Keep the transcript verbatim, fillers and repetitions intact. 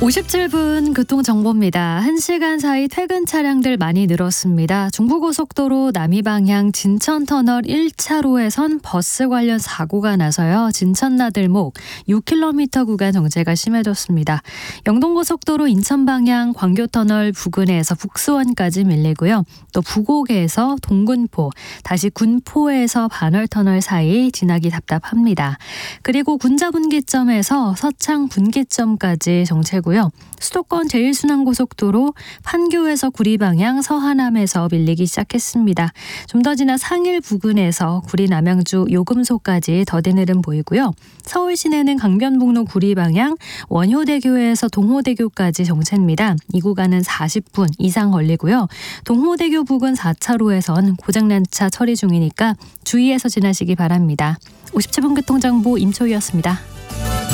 오십칠 분 교통정보입니다. 한 시간 사이 퇴근 차량들 많이 늘었습니다. 중부고속도로 남이방향 진천터널 일 차로에선 버스 관련 사고가 나서요. 진천나들목 육 킬로미터 구간 정체가 심해졌습니다. 영동고속도로 인천방향 광교터널 부근에서 북수원까지 밀리고요. 또 부곡에서 동군포, 다시 군포에서 반월터널 사이 지나기 답답합니다. 그리고 군자분기점에서 서창분기점까지 정체고요. 수도권 제일순환고속도로 판교에서 구리방향 서하남에서 밀리기 시작했습니다. 좀 더 지나 상일 부근에서 구리 남양주 요금소까지 더딘 흐름 보이고요. 서울 시내는 강변북로 구리방향 원효대교에서 동호대교까지 정체입니다. 이 구간은 사십 분 이상 걸리고요. 동호대교 부근 사 차로에선 고장난 차 처리 중이니까 주의해서 지나시기 바랍니다. 오십칠 분 교통정보 임초희였습니다.